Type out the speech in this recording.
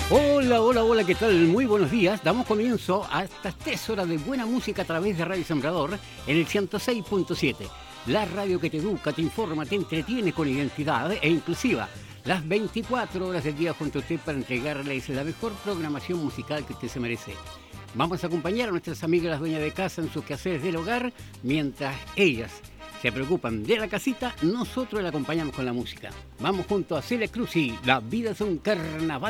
Hola, hola, hola, ¿qué tal? Muy buenos días. Damos comienzo a estas 3 horas de buena música a través de Radio Sembrador en el 106.7. La radio que te educa, te informa, te entretiene con identidad e inclusiva. Las 24 horas del día junto a usted para entregarles la mejor programación musical que usted se merece. Vamos a acompañar a nuestras amigas las dueñas de casa en sus quehaceres del hogar, mientras ellas se preocupan de la casita, nosotros la acompañamos con la música. Vamos junto a Celia Cruz y La vida es un carnaval.